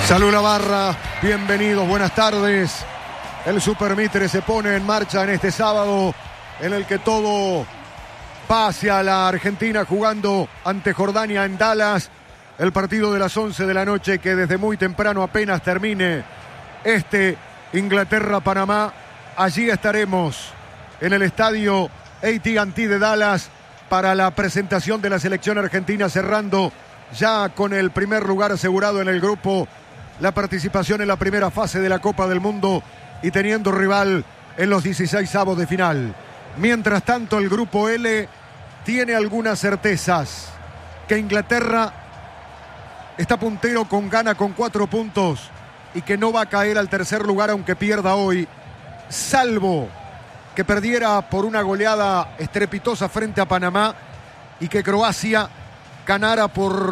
Salud la barra, bienvenidos, buenas tardes. El Super Mitre se pone en marcha en este sábado en el que todo va hacia la Argentina jugando ante Jordania en Dallas. El partido de las 11 de la noche que desde muy temprano apenas termine Inglaterra-Panamá. Allí estaremos en el estadio AT&T de Dallas para la presentación de la selección argentina, cerrando ya con el primer lugar asegurado en el grupo, la participación en la primera fase de la Copa del Mundo y teniendo rival en los 16avos de final. Mientras tanto, el grupo L tiene algunas certezas. Que Inglaterra está puntero con Ghana con 4 puntos y que no va a caer al tercer lugar aunque pierda hoy, salvo que perdiera por una goleada estrepitosa frente a Panamá y que Croacia ganara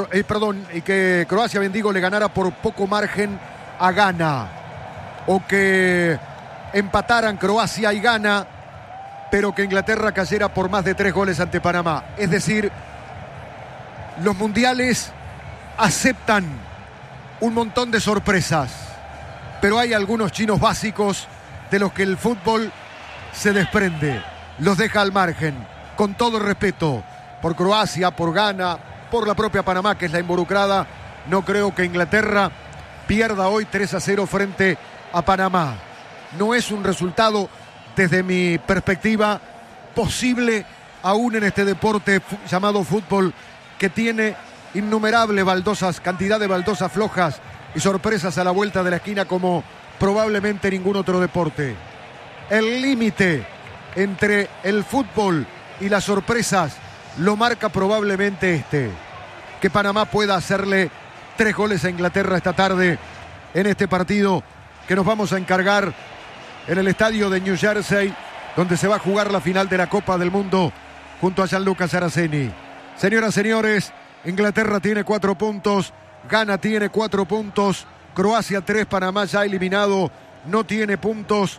le ganara por poco margen a Ghana, o que empataran Croacia y Ghana, pero que Inglaterra cayera por más de 3 goles ante Panamá. Es decir, los mundiales aceptan un montón de sorpresas, pero hay algunos chinos básicos de los que el fútbol se desprende, los deja al margen, con todo el respeto por Croacia, por Ghana, por la propia Panamá, que es la involucrada. No creo que Inglaterra pierda hoy 3-0 frente a Panamá. No es un resultado, desde mi perspectiva, posible aún en este deporte llamado fútbol, que tiene innumerable cantidad de baldosas flojas y sorpresas a la vuelta de la esquina como probablemente ningún otro deporte. El límite entre el fútbol y las sorpresas lo marca probablemente que Panamá pueda hacerle 3 goles a Inglaterra esta tarde en este partido que nos vamos a encargar en el estadio de New Jersey, donde se va a jugar la final de la Copa del Mundo junto a Gianluca Saraceni. Señoras, señores, Inglaterra tiene 4 puntos, Ghana tiene 4 puntos, Croacia 3, Panamá ya eliminado, no tiene puntos,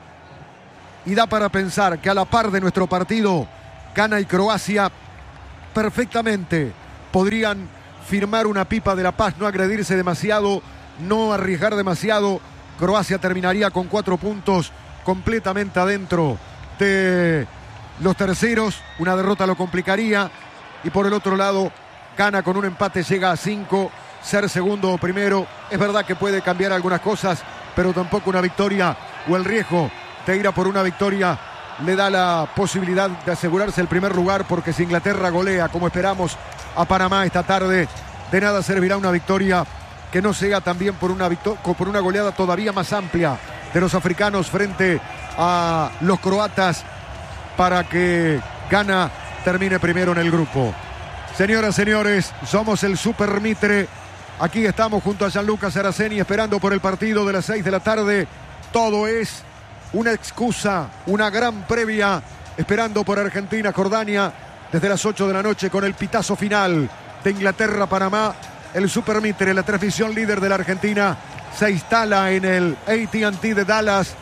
y da para pensar que a la par de nuestro partido, Ghana y Croacia perfectamente podrían firmar una pipa de la paz, no agredirse demasiado, no arriesgar demasiado. Croacia terminaría con 4 puntos completamente adentro de los terceros, una derrota lo complicaría, y por el otro lado Ghana con un empate llega a 5, ser segundo o primero. Es verdad que puede cambiar algunas cosas, pero tampoco una victoria o el riesgo de ir a por una victoria le da la posibilidad de asegurarse el primer lugar, porque si Inglaterra golea, como esperamos, a Panamá esta tarde, de nada servirá una victoria que no sea también por una goleada todavía más amplia de los africanos frente a los croatas para que Ghana termine primero en el grupo. Señoras, señores, somos el Super Mitre. Aquí estamos junto a Gianluca Saraceni esperando por el partido de las 6 de la tarde. Todo es una excusa, una gran previa, esperando por Argentina-Jordania desde las 8 de la noche con el pitazo final de Inglaterra-Panamá. El Super Mitre, la transmisión líder de la Argentina, se instala en el AT&T de Dallas,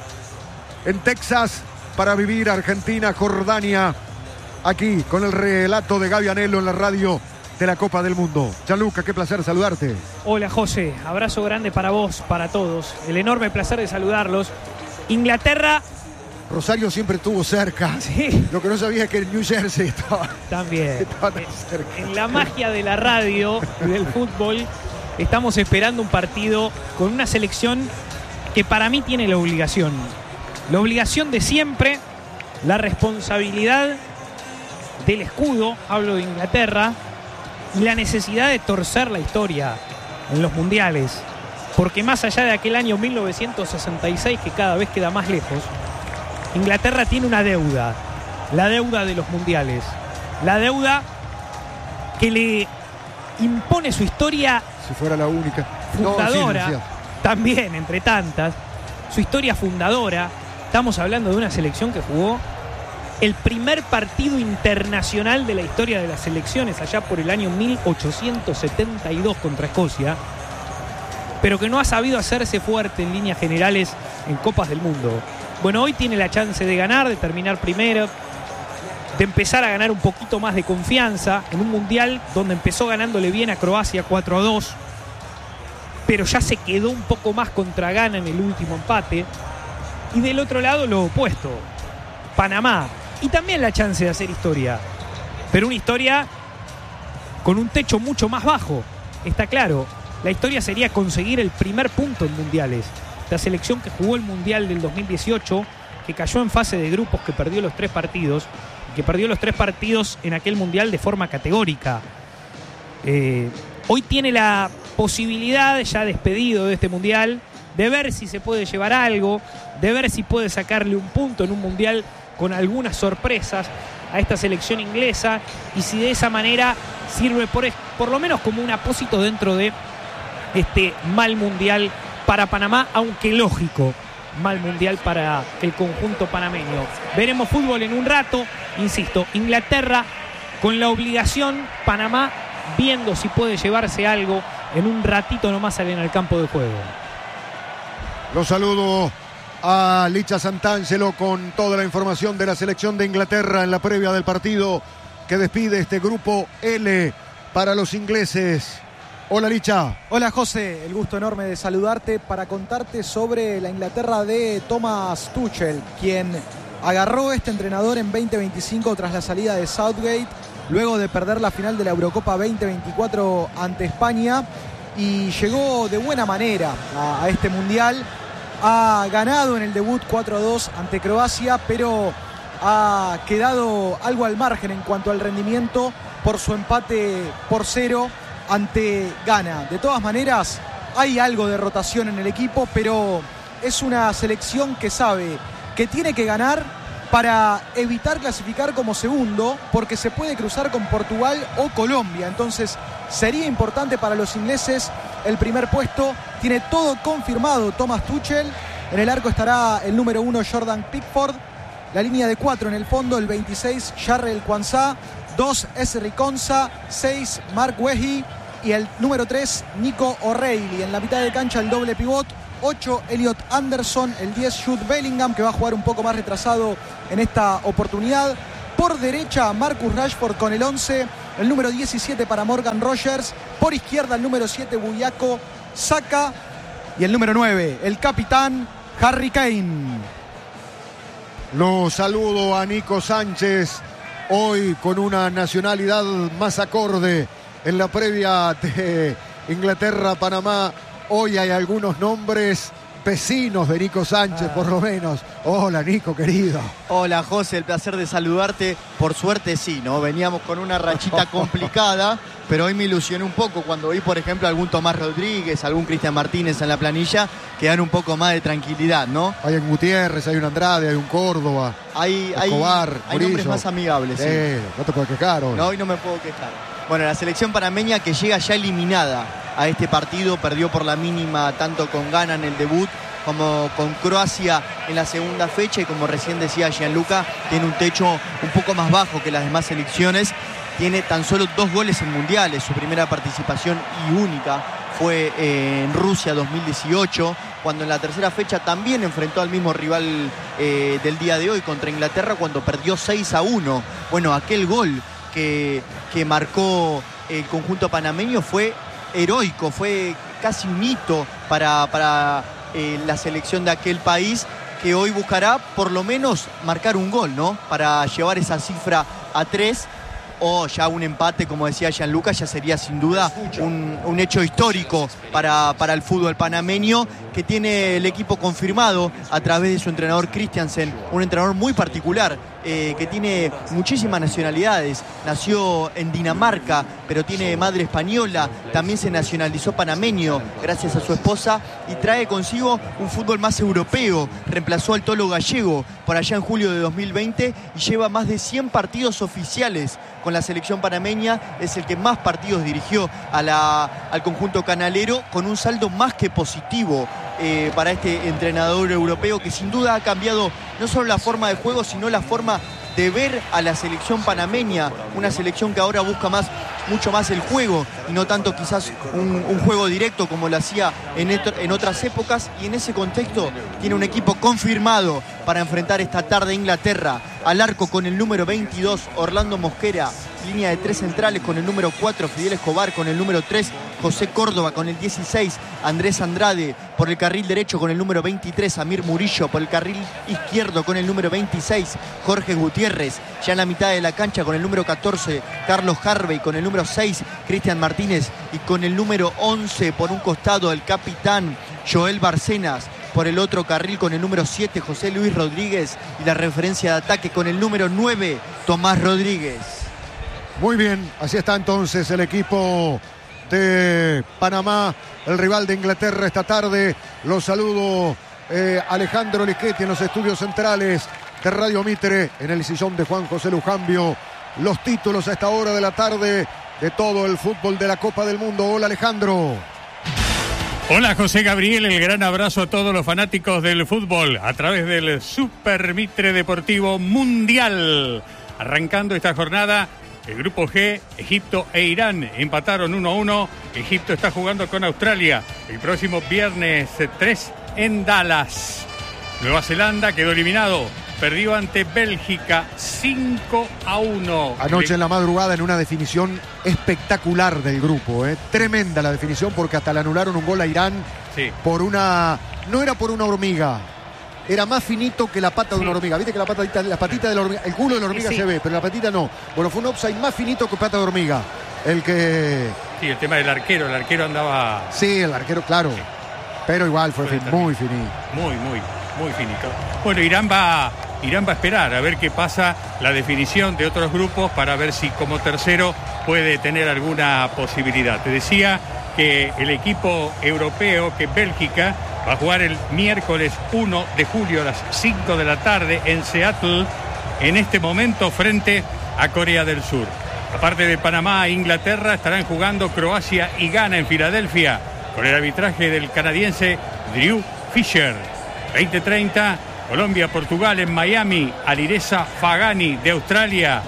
en Texas, para vivir Argentina-Jordania, aquí con el relato de Gaby Anello en la radio de la Copa del Mundo. Gianluca, qué placer saludarte. Hola José, abrazo grande para vos, para todos. El enorme placer de saludarlos. Inglaterra... Rosario siempre estuvo cerca. Sí. Lo que no sabía es que el New Jersey estaba también tan cerca. En la magia de la radio y del fútbol, estamos esperando un partido con una selección que para mí tiene la obligación de siempre, la responsabilidad del escudo, hablo de Inglaterra, y la necesidad de torcer la historia en los mundiales, porque más allá de aquel año 1966 que cada vez queda más lejos, Inglaterra tiene una deuda, la deuda de los mundiales, la deuda que le impone su historia, si fuera la única fundadora, no, sí, también entre tantas, su historia fundadora. Estamos hablando de una selección que jugó el primer partido internacional de la historia de las selecciones allá por el año 1872 contra Escocia, pero que no ha sabido hacerse fuerte en líneas generales en Copas del Mundo. Bueno, hoy tiene la chance de ganar, de terminar primero, de empezar a ganar un poquito más de confianza en un mundial donde empezó ganándole bien a Croacia 4-2, pero ya se quedó un poco más contra Ghana en el último empate. Y del otro lado lo opuesto, Panamá, y también la chance de hacer historia, pero una historia con un techo mucho más bajo, está claro. La historia sería conseguir el primer punto en mundiales. La selección que jugó el Mundial del 2018, que cayó en fase de grupos, que perdió los 3 partidos, en aquel Mundial de forma categórica. Hoy tiene la posibilidad, ya despedido de este Mundial, de ver si se puede llevar algo, de ver si puede sacarle un punto en un Mundial con algunas sorpresas a esta selección inglesa, y si de esa manera sirve por lo menos como un apósito dentro de este mal Mundial para Panamá, aunque lógico, mal Mundial para el conjunto panameño. Veremos fútbol en un rato, insisto, Inglaterra con la obligación, Panamá viendo si puede llevarse algo en un ratito nomás salen al campo de juego. Los saludo a Licha Santangelo con toda la información de la selección de Inglaterra en la previa del partido que despide este grupo L para los ingleses. Hola Licha. Hola José, el gusto enorme de saludarte para contarte sobre la Inglaterra de Thomas Tuchel, quien agarró este entrenador en 2025 tras la salida de Southgate, luego de perder la final de la Eurocopa 2024 ante España, y llegó de buena manera a este Mundial. Ha ganado en el debut 4-2 ante Croacia, pero ha quedado algo al margen en cuanto al rendimiento por su empate por 0 ante Ghana. De todas maneras, hay algo de rotación en el equipo, pero es una selección que sabe que tiene que ganar para evitar clasificar como segundo, porque se puede cruzar con Portugal o Colombia. Entonces sería importante para los ingleses el primer puesto. Tiene todo confirmado Thomas Tuchel. En el arco estará el número 1 Jordan Pickford, la línea de 4 en el fondo, el 26 Jarrell Quansah, 2 Ezri Konsa, 6 Mark Wehi y el número 3 Nico O'Reilly. En la mitad de cancha el doble pivot, 8 Elliot Anderson, el 10 Jude Bellingham, que va a jugar un poco más retrasado en esta oportunidad. Por derecha Marcus Rashford con el 11, el número 17 para Morgan Rogers. Por izquierda el número 7 Bukayo Saka y el número 9 el capitán Harry Kane. Lo saludo a Nico Sánchez, hoy con una nacionalidad más acorde en la previa de Inglaterra-Panamá. Hoy hay algunos nombres vecinos de Nico Sánchez, por lo menos. Hola, Nico, querido. Hola, José, el placer de saludarte. Por suerte sí, ¿no? Veníamos con una rachita complicada, pero hoy me ilusioné un poco cuando vi, por ejemplo, algún Tomás Rodríguez, algún Cristian Martínez en la planilla, que dan un poco más de tranquilidad, ¿no? Hay un Gutiérrez, hay un Andrade, hay un Córdoba, Escobar, hay nombres más amigables, sí. No te puedes quejar hoy. No, hoy no me puedo quejar. Bueno, la selección panameña que llega ya eliminada a este partido, perdió por la mínima tanto con Ghana en el debut como con Croacia en la segunda fecha, y como recién decía Gianluca, tiene un techo un poco más bajo que las demás selecciones. Tiene tan solo 2 goles en mundiales. Su primera participación y única fue en Rusia 2018, cuando en la tercera fecha también enfrentó al mismo rival del día de hoy contra Inglaterra, cuando perdió 6-1. Bueno, aquel gol que marcó el conjunto panameño fue heroico, fue casi un hito para la selección de aquel país, que hoy buscará por lo menos marcar un gol, ¿no? Para llevar esa cifra a 3, o ya un empate, como decía Gianluca, ya sería sin duda un hecho histórico para el fútbol panameño, que tiene el equipo confirmado a través de su entrenador Christiansen, un entrenador muy particular, que tiene muchísimas nacionalidades. Nació en Dinamarca, pero tiene madre española. También se nacionalizó panameño gracias a su esposa, y trae consigo un fútbol más europeo. Reemplazó al Tolo Gallego por allá en julio de 2020 y lleva más de 100 partidos oficiales con la selección panameña. Es el que más partidos dirigió al conjunto canalero, con un saldo más que positivo para este entrenador europeo, que sin duda ha cambiado no solo la forma de juego, sino la forma de ver a la selección panameña, una selección que ahora busca mucho más el juego y no tanto quizás un juego directo como lo hacía en otras épocas. Y en ese contexto tiene un equipo confirmado para enfrentar esta tarde a Inglaterra. Al arco con el número 22 Orlando Mosquera, línea de 3 centrales con el número 4 Fidel Escobar, con el número 3 José Córdoba con el 16, Andrés Andrade por el carril derecho con el número 23, Amir Murillo por el carril izquierdo con el número 26, Jorge Gutiérrez ya en la mitad de la cancha con el número 14, Carlos Harvey con el número 6, Cristian Martínez, y con el número 11 por un costado el capitán Joel Barcenas, por el otro carril con el número 7 José Luis Rodríguez, y la referencia de ataque con el número 9 Tomás Rodríguez. Muy bien, así está entonces el equipo de Panamá, el rival de Inglaterra esta tarde. Los saludo Alejandro Lischetti en los estudios centrales de Radio Mitre, en el sillón de Juan José Lujambio. Los títulos a esta hora de la tarde de todo el fútbol de la Copa del Mundo. Hola, Alejandro. Hola, José Gabriel, el gran abrazo a todos los fanáticos del fútbol a través del Super Mitre Deportivo Mundial. Arrancando esta jornada, el grupo G, Egipto e Irán empataron 1-1. Egipto está jugando con Australia el próximo viernes 3 en Dallas. Nueva Zelanda quedó eliminado, perdió ante Bélgica 5-1. Anoche en la madrugada en una definición espectacular del grupo, tremenda la definición, porque hasta le anularon un gol a Irán. Sí. Por una... no era por una hormiga, era más finito que la pata de una hormiga. Viste que la patita de la hormiga, el culo de la hormiga se ve, pero la patita no. Bueno, fue un offside más finito que pata de hormiga. El que... Sí, el tema del arquero, el arquero andaba... Sí, el arquero, claro. Sí. Pero igual fue muy finito. Muy finito. Bueno, Irán va a esperar a ver qué pasa la definición de otros grupos para ver si como tercero puede tener alguna posibilidad. Te decía que el equipo europeo, que Bélgica, va a jugar el miércoles 1 de julio a las 5 de la tarde en Seattle, en este momento frente a Corea del Sur. Aparte de Panamá e Inglaterra, estarán jugando Croacia y Ghana en Filadelfia, con el arbitraje del canadiense Drew Fisher. 20:30, Colombia-Portugal en Miami, Alireza Fagani de Australia,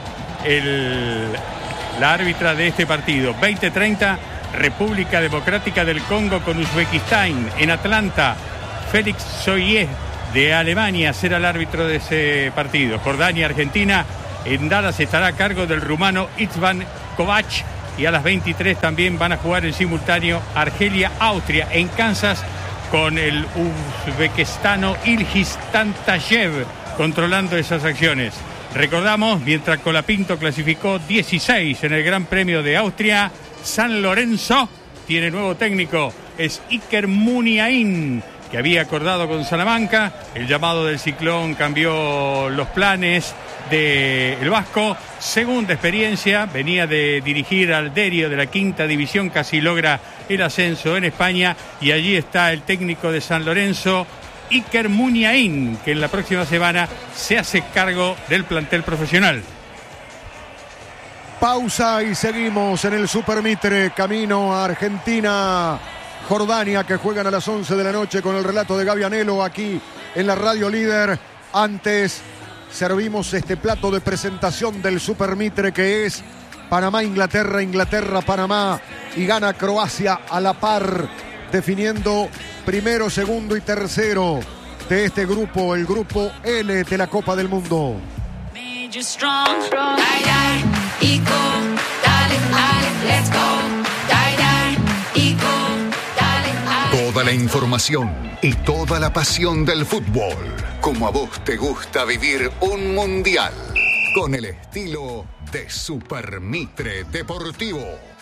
la árbitra de este partido. 20:30, República Democrática del Congo con Uzbekistán en Atlanta. Félix Soyer de Alemania será el árbitro de ese partido. Jordania-Argentina en Dallas estará a cargo del rumano Itzvan Kovac. Y a las 23 también van a jugar en simultáneo Argelia-Austria en Kansas, con el uzbekistano Ilgiz Tantayev controlando esas acciones. Recordamos, mientras Colapinto clasificó 16 en el Gran Premio de Austria, San Lorenzo tiene nuevo técnico, es Iker Muniain, que había acordado con Salamanca. El llamado del ciclón cambió los planes del vasco. Segunda experiencia, venía de dirigir al Derio de la quinta división, casi logra el ascenso en España, y allí está el técnico de San Lorenzo, Iker Muniain, que en la próxima semana se hace cargo del plantel profesional. Pausa y seguimos en el Super Mitre, camino a Argentina, Jordania, que juegan a las 11 de la noche con el relato de Gaby Anelo aquí en la Radio Líder. Antes servimos este plato de presentación del Super Mitre, que es Panamá-Inglaterra, Inglaterra-Panamá, y gana Croacia a la par, definiendo primero, segundo y tercero de este grupo, el grupo L de la Copa del Mundo. Toda la información y toda la pasión del fútbol, como a vos te gusta vivir un mundial, con el estilo de Super Mitre Deportivo.